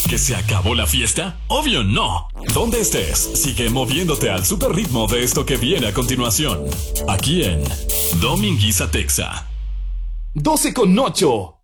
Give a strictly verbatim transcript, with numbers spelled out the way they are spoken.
que se acabó la fiesta? Obvio no. Donde estés, sigue moviéndote al super ritmo de esto que viene a continuación. Aquí en Dominguiza Texa. doce con ocho.